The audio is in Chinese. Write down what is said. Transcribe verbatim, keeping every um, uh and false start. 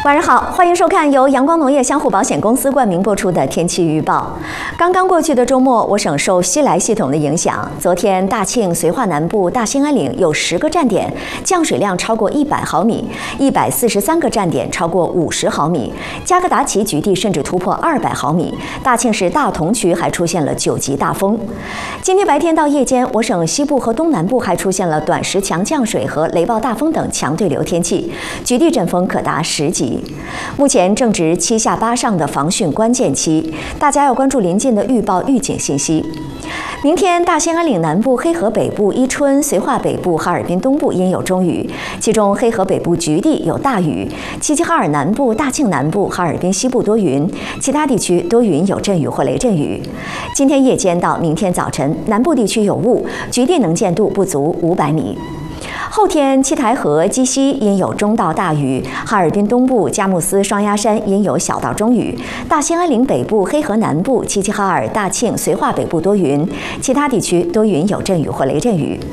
晚上好，欢迎收看由阳光农业相互保险公司冠名播出的天气预报。刚刚过去的周末，我省受西来系统的影响，昨天大庆、绥化南部、大兴安岭有十个站点降水量超过一百毫米，一百四十三个站点超过五十毫米，加格达奇局地甚至突破二百毫米。大庆市大同区还出现了九级大风。今天白天到夜间，我省西部和东南部还出现了短时强降水和雷暴大风等强对流天气，局地阵风可达十级。目前正值七下八上的防汛关键期，大家要关注临近的预报预警信息。明天，大兴安岭南部、黑河北部、伊春、绥化北部、哈尔滨东部阴有中雨，其中黑河北部局地有大雨；齐齐哈尔南部、大庆南部、哈尔滨西部多云，其他地区多云有阵雨或雷阵雨。今天夜间到明天早晨，南部地区有雾，局地能见度不足五百米。后天，七台河、鸡西阴有中到大雨，哈尔滨东部、佳木斯、双鸭山阴有小到中雨，大兴安岭北部、黑河南部、齐齐哈尔、大庆、绥化北部多云，其他地区多云有阵雨或雷阵雨。